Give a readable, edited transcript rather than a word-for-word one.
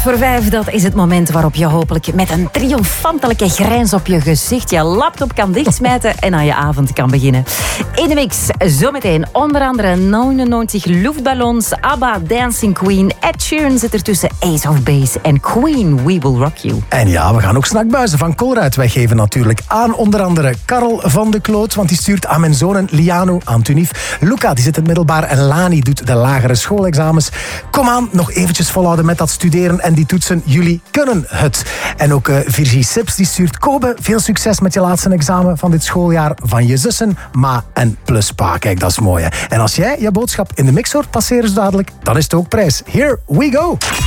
5:15, dat is het moment waarop je hopelijk met een triomfantelijke grijns op je gezicht je laptop kan dichtsmijten en aan je avond kan beginnen. In de mix zometeen onder andere 99 luchtballons, ABBA, Dancing Queen, Ed Sheeran zit ertussen, Ace of Base en Queen, We Will Rock You. En ja, we gaan ook snackbuizen van Colruyt weggeven natuurlijk aan onder andere Karel van de Kloot, want die stuurt aan mijn zonen Liano aan Tunif. Luca, die zit in het middelbaar en Lani doet de lagere schoolexamens. Kom aan, nog eventjes volhouden met dat studeren en die toetsen. Jullie kunnen het. En ook Virgie Sips, die stuurt Kobe. Veel succes met je laatste examen van dit schooljaar van je zussen, ma en plus pa. Kijk, dat is mooi, hè? En als jij je boodschap in de mix hoort passeren zo dadelijk, dan is het ook prijs. Here we go!